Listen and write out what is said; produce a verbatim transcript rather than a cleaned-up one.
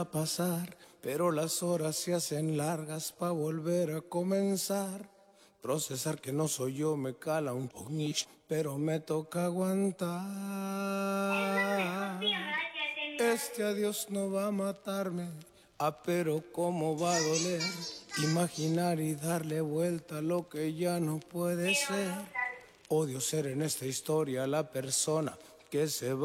a pasar, pero las horas se hacen largas pa' volver a comenzar. Procesar que no soy yo me cala un poquillo, pero me toca aguantar. Este adiós no va a matarme, ah, pero cómo va a doler. Imaginar y darle vuelta a lo que ya no puede ser. Odio ser en esta historia la persona que se va.